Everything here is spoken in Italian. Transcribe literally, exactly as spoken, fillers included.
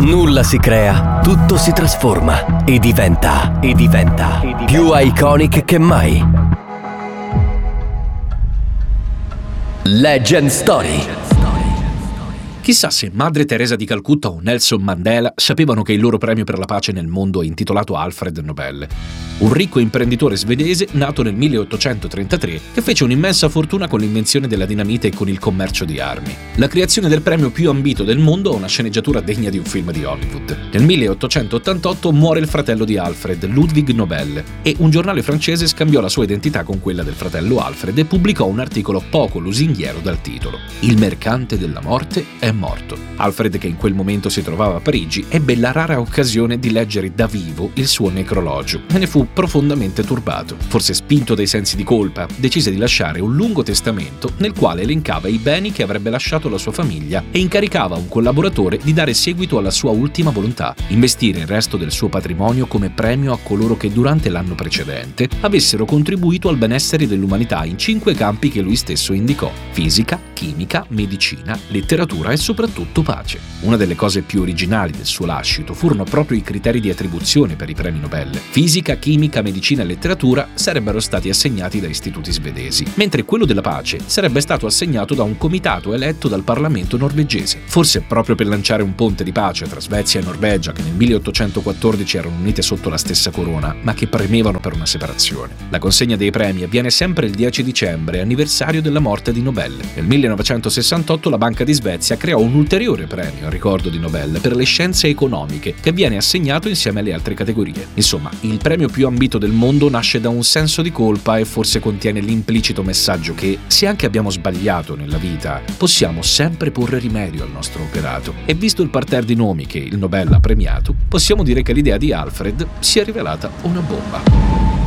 Nulla si crea, tutto si trasforma e diventa, e diventa, e diventa più iconic che mai. Legend Story. Chissà se Madre Teresa di Calcutta o Nelson Mandela sapevano che il loro premio per la pace nel mondo è intitolato Alfred Nobel, un ricco imprenditore svedese nato nel milleottocentotrentatré che fece un'immensa fortuna con l'invenzione della dinamite e con il commercio di armi. La creazione del premio più ambito del mondo ha una sceneggiatura degna di un film di Hollywood. Nel milleottocentottantotto muore il fratello di Alfred, Ludwig Nobel, e un giornale francese scambiò la sua identità con quella del fratello Alfred e pubblicò un articolo poco lusinghiero dal titolo «Il mercante della morte è morto». Alfred, che in quel momento si trovava a Parigi, ebbe la rara occasione di leggere da vivo il suo necrologio e ne fu profondamente turbato. Forse spinto dai sensi di colpa, decise di lasciare un lungo testamento nel quale elencava i beni che avrebbe lasciato alla sua famiglia e incaricava un collaboratore di dare seguito alla sua ultima volontà: investire il resto del suo patrimonio come premio a coloro che durante l'anno precedente avessero contribuito al benessere dell'umanità in cinque campi che lui stesso indicò: fisica, chimica, medicina, letteratura e soprattutto pace. Una delle cose più originali del suo lascito furono proprio i criteri di attribuzione per i premi Nobel. Fisica, chimica, medicina e letteratura sarebbero stati assegnati da istituti svedesi, mentre quello della pace sarebbe stato assegnato da un comitato eletto dal Parlamento norvegese. Forse proprio per lanciare un ponte di pace tra Svezia e Norvegia, che nel milleottocentoquattordici erano unite sotto la stessa corona, ma che premevano per una separazione. La consegna dei premi avviene sempre il dieci dicembre, anniversario della morte di Nobel. Nel millenovecentosessantotto la Banca di Svezia creò un ulteriore premio a ricordo di Nobel per le scienze economiche, che viene assegnato insieme alle altre categorie. Insomma, il premio più ambito del mondo nasce da un senso di colpa e forse contiene l'implicito messaggio che, se anche abbiamo sbagliato nella vita, possiamo sempre porre rimedio al nostro operato. E visto il parterre di nomi che il Nobel ha premiato, possiamo dire che l'idea di Alfred si è rivelata una bomba.